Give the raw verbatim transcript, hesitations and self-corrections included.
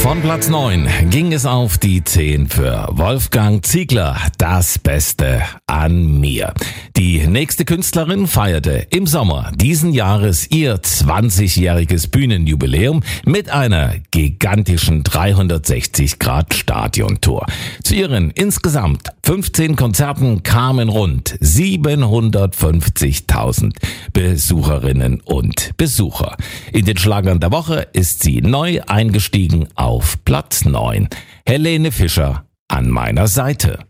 Von Platz neun ging es auf die zehn für Wolfgang Ziegler, Das Beste an mir. Die nächste Künstlerin feierte im Sommer diesen Jahres ihr zwanzigjähriges Bühnenjubiläum mit einer gigantischen dreihundertsechzig Grad Stadiontour. Zu ihren insgesamt fünfzehn Konzerten kamen rund siebenhundertfünfzigtausend Besucherinnen und Besucher. In den Schlagern der Woche ist sie neu eingestiegen auf Platz neun. Helene Fischer an meiner Seite.